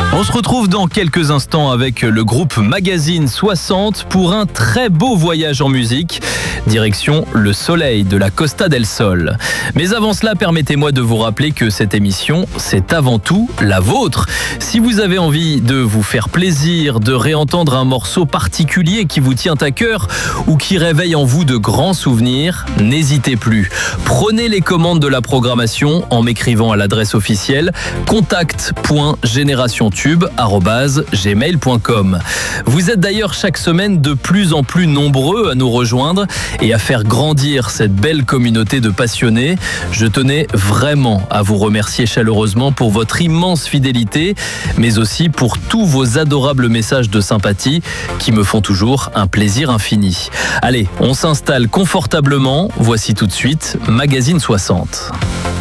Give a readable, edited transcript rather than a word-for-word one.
On se retrouve dans quelques instants avec le groupe Magazine 60 pour un très beau voyage en musique. Direction le soleil de la Costa del Sol. Mais avant cela, permettez-moi de vous rappeler que cette émission, c'est avant tout la vôtre. Si vous avez envie de vous faire plaisir, de réentendre un morceau particulier qui vous tient à cœur ou qui réveille en vous de grands souvenirs, n'hésitez plus. Prenez les commandes de la programmation en m'écrivant à l'adresse officielle contact.generationtube@gmail.com. Vous êtes d'ailleurs chaque semaine de plus en plus nombreux à nous rejoindre et à faire grandir cette belle communauté de passionnés. Je tenais vraiment à vous remercier chaleureusement pour votre immense fidélité, mais aussi pour tous vos adorables messages de sympathie qui me font toujours un plaisir infini. Allez, on s'installe confortablement. Voici tout de suite Magazine 60.